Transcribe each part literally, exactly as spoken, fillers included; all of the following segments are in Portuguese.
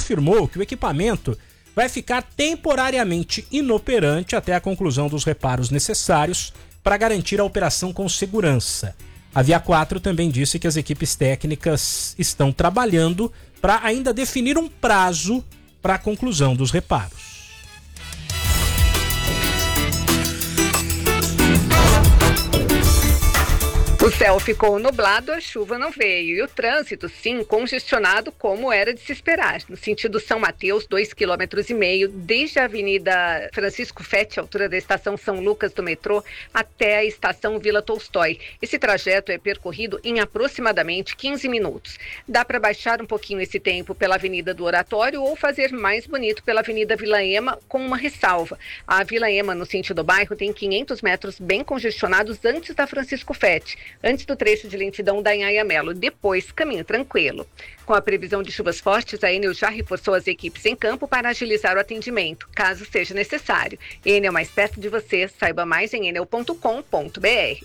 confirmou que o equipamento vai ficar temporariamente inoperante até a conclusão dos reparos necessários para garantir a operação com segurança. A Via quatro também disse que as equipes técnicas estão trabalhando para ainda definir um prazo para a conclusão dos reparos. O céu ficou nublado, a chuva não veio e o trânsito, sim, congestionado como era de se esperar. No sentido São Mateus, dois quilômetros e meio, desde a Avenida Francisco Fetti, altura da Estação São Lucas do metrô, até a Estação Vila Tolstói. Esse trajeto é percorrido em aproximadamente quinze minutos. Dá para baixar um pouquinho esse tempo pela Avenida do Oratório ou fazer mais bonito pela Avenida Vila Ema, com uma ressalva. A Vila Ema, no sentido bairro, tem quinhentos metros bem congestionados antes da Francisco Fetti. Antes do trecho de lentidão da Anhanha Melo, depois caminho tranquilo. Com a previsão de chuvas fortes, a Enel já reforçou as equipes em campo para agilizar o atendimento, caso seja necessário. Enel mais perto de você, saiba mais em enel ponto com ponto b r.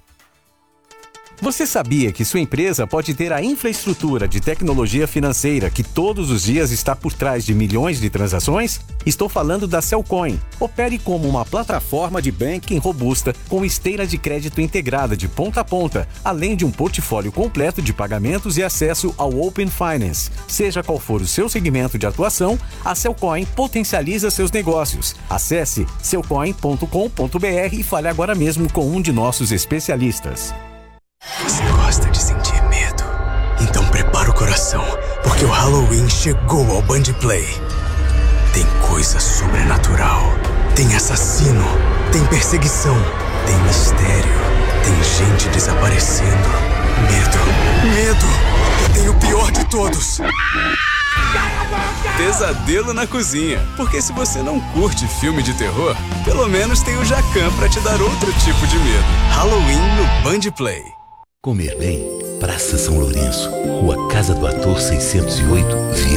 Você sabia que sua empresa pode ter a infraestrutura de tecnologia financeira que todos os dias está por trás de milhões de transações? Estou falando da Cellcoin. Opere como uma plataforma de banking robusta com esteira de crédito integrada de ponta a ponta, além de um portfólio completo de pagamentos e acesso ao Open Finance. Seja qual for o seu segmento de atuação, a Cellcoin potencializa seus negócios. Acesse cellcoin ponto com ponto b r e fale agora mesmo com um de nossos especialistas. Você gosta de sentir medo? Então prepara o coração, porque o Halloween chegou ao Band Play. Tem coisa sobrenatural, tem assassino, tem perseguição, tem mistério, tem gente desaparecendo. Medo, medo, e tem o pior de todos. Pesadelo na cozinha, porque se você não curte filme de terror, pelo menos tem o Jacan pra te dar outro tipo de medo. Halloween no Band Play. Comer bem, Praça São Lourenço, Rua Casa do Ator seiscentos e oito, Vila